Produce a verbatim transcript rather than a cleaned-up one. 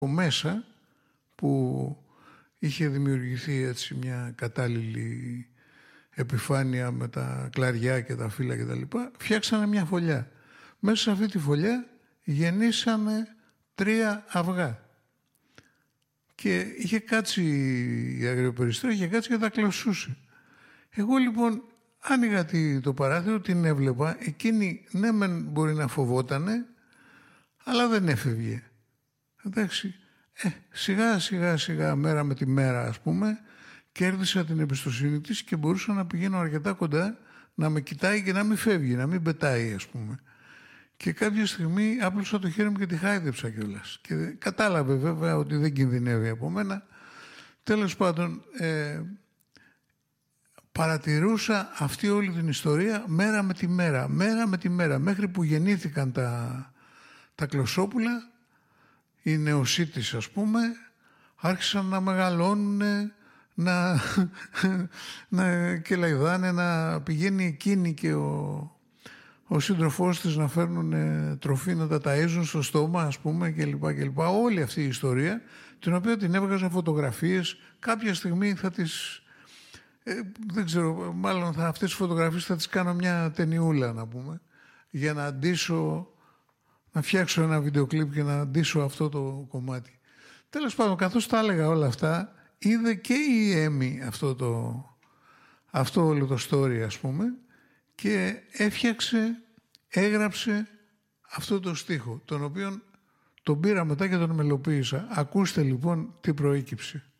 μέσα που είχε δημιουργηθεί έτσι μια κατάλληλη επιφάνεια με τα κλαριά και τα φύλλα και τα λοιπά, φτιάξανε μια φωλιά. Μέσα σε αυτή τη φωλιά γεννήσανε τρία αυγά. Και είχε κάτσει η αγριοπεριστρέφεια, είχε κάτσει και τα κλωσούσε. Εγώ λοιπόν άνοιγα το παράθυρο, την έβλεπα, εκείνη ναι μεν μπορεί να φοβότανε, αλλά δεν έφευγε. Εντάξει, ε, σιγά σιγά σιγά μέρα με τη μέρα ας πούμε, κέρδισα την εμπιστοσύνη της και μπορούσα να πηγαίνω αρκετά κοντά, να με κοιτάει και να μην φεύγει, να μην πετάει ας πούμε. Και κάποια στιγμή άπλωσα το χέρι μου και τη χάιδεψα κιόλας. Και κατάλαβε βέβαια ότι δεν κινδυνεύει από μένα. Τέλος πάντων, ε, παρατηρούσα αυτή όλη την ιστορία μέρα με τη μέρα, μέρα με τη μέρα, μέχρι που γεννήθηκαν τα, τα κλωσόπουλα, οι νεοσύτες ας πούμε, άρχισαν να μεγαλώνουν, να, να κελαϊδάνε, να πηγαίνει εκείνη και ο, ο σύντροφός της να φέρνουν τροφή, να τα ταΐζουν στο στόμα ας πούμε κλπ. κλπ. Όλη αυτή η ιστορία, την οποία την έβγαζα φωτογραφίες, κάποια στιγμή θα τις... Ε, δεν ξέρω, μάλλον θα, αυτές τις φωτογραφίες θα τις κάνω μια ταινιούλα να πούμε, για να αντίσω, να φτιάξω ένα βίντεο κλιπ και να αντίσω αυτό το κομμάτι. Τέλος πάντων, καθώς τα έλεγα όλα αυτά, είδε και η Έμι αυτό, το, αυτό όλο το story ας πούμε, και έφτιαξε, έγραψε αυτό το στίχο, τον οποίο τον πήρα μετά και τον μελοποίησα. Ακούστε λοιπόν τι προέκυψε.